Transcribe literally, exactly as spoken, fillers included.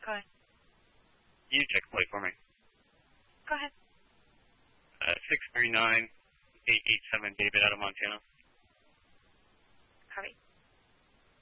Go ahead. Can you check play for me? Go ahead. Uh, six three nine eight eight seven David out of Montana. Copy.